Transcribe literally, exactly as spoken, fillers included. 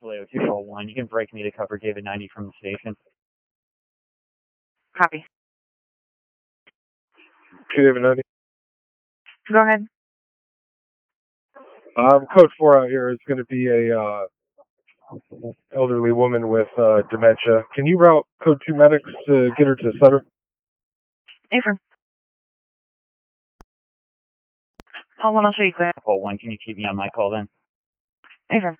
Vallejo two four one. You can break me to cover David ninety from the station. Copy. Okay, David ninety. Go ahead. Um, code four out here is going to be a uh, elderly woman with uh, dementia. Can you route code two medics to get her to Sutter? Affirm. Hold on, I'll show you clear. Call one. Can you keep me on my call then? Affirm.